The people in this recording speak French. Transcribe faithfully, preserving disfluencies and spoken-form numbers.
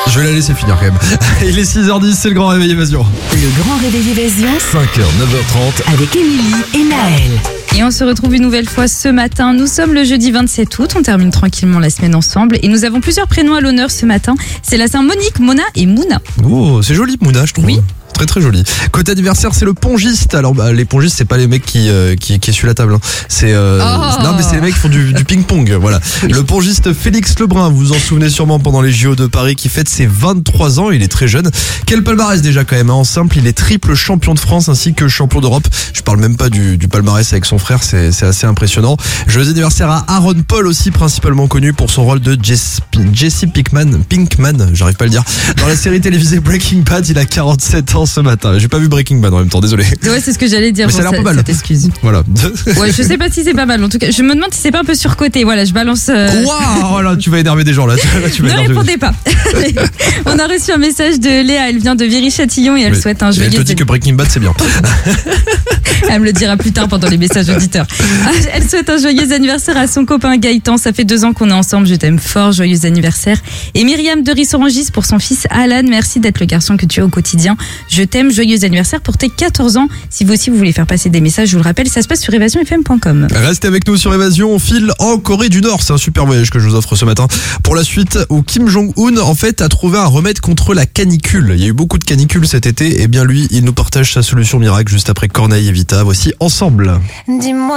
Je vais la laisser finir quand même. Il est six heures dix, c'est le Grand Réveil Évasion. Le Grand Réveil Évasion cinq heures, neuf heures trente. avec Émilie et Naël. Et on se retrouve une nouvelle fois ce matin. Nous sommes le jeudi vingt-sept août. On termine tranquillement la semaine ensemble. Et nous avons plusieurs prénoms à l'honneur ce matin. C'est la Saint-Monique, Mona et Mouna. Oh, c'est joli Mouna, je trouve. Oui. Très très joli. Côté anniversaire, c'est le pongiste. Alors bah, les pongistes, c'est pas les mecs qui euh, qui qui essuient la table. Hein. C'est euh, Oh. non mais c'est les mecs qui font du, du ping-pong. Voilà. Le pongiste Félix Lebrun, vous vous en souvenez sûrement pendant les J O de Paris, qui fête ses vingt-trois ans. Il est très jeune. Quel palmarès déjà quand même. Hein. En simple, il est triple champion de France ainsi que champion d'Europe. Je parle même pas du, du palmarès avec son frère. C'est c'est assez impressionnant. Joyeux anniversaire à Aaron Paul aussi, principalement connu pour son rôle de Jesse, Jesse Pinkman. Pinkman, j'arrive pas à le dire. Dans la série télévisée Breaking Bad, il a quarante-sept ans ce matin. J'ai pas vu Breaking Bad en même temps, désolé. Ouais, c'est ce que j'allais dire. Mais ça a Bon, l'air pas mal. cette excuse. Voilà. Ouais, je sais pas si c'est pas mal. En tout cas, je me demande si c'est pas un peu surcoté. Voilà, je balance. euh, Waouh, là, tu vas énerver des gens là. Là, tu vas Ne énerver. répondez pas. On a reçu un message de Léa. Elle vient de Viry-Châtillon et elle Mais- souhaite un Elle joyeux. te dit que Breaking Bad c'est bien. Elle me le dira plus tard pendant les messages auditeurs. Elle souhaite un joyeux anniversaire à son copain Gaëtan. Ça fait deux ans qu'on est ensemble. Je t'aime fort. Joyeux anniversaire. Et Myriam de Rissorangis pour son fils Alan. Merci d'être le garçon que tu es au quotidien. Je t'aime. Joyeux anniversaire pour tes quatorze ans. Si vous aussi vous voulez faire passer des messages, je vous le rappelle, ça se passe sur évasion f m point com. Restez avec nous sur Évasion, on file en Corée du Nord. C'est un super voyage que je vous offre ce matin. Pour la suite, où Kim Jong-un en fait a trouvé un remède contre la canicule. Il y a eu beaucoup de canicules cet été. Et bien lui, il nous partage sa solution miracle juste après Corneille et Vita. Voici Ensemble. Dis-moi.